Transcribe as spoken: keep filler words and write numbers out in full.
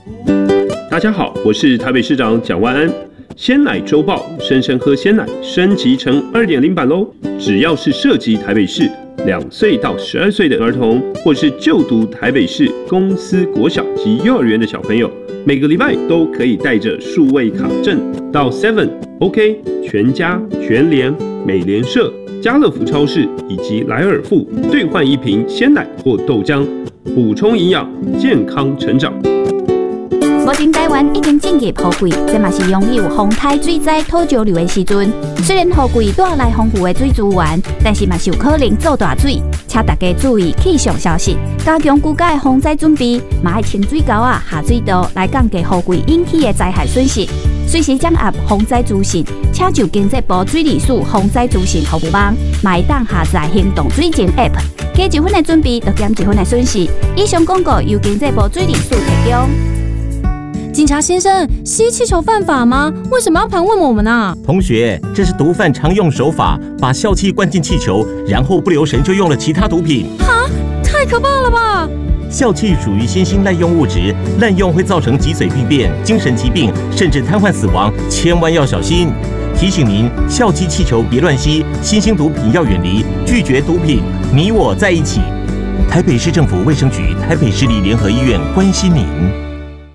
大家好，我是台北市长蒋万安。鲜奶周报，生生喝鲜奶升级成 二点零 版喽！只要是涉及台北市两岁到十二岁的儿童，或是就读台北市公私国小及幼儿园的小朋友，每个礼拜都可以带着数位卡证到 seven、OK、全家、全联、美联社、家乐福超市以及莱尔富兑换一瓶鲜奶或豆浆，补充营养，健康成长。 目前台湾已经进入雨季，这嘛是拥有风台水灾土石流的时阵。虽然雨季带来丰富的水资源，但是嘛是有可能造大水，请大家注意气象消息，加强居家的防灾准备，嘛要清水沟啊、下水道来降低雨季引起的灾害损失。随时掌握防灾资讯，请就经济部水利署防灾资讯服务网，嘛会当下载行动水情 App， 加一分的准备，就减一分的损失。以上广告由经济部水利署提供。 警察先生，吸气球犯法吗？为什么要盘问我们啊？ 同学，这是毒贩常用手法，把笑气灌进气球，然后不留神就用了其他毒品。 哈，太可怕了吧！ 笑气属于新兴滥用物质，滥用会造成脊髓病变、精神疾病，甚至瘫痪死亡，千万要小心。提醒您，笑气气球别乱吸，新兴毒品要远离，拒绝毒品，你我在一起。台北市政府卫生局、台北市立联合医院关心您。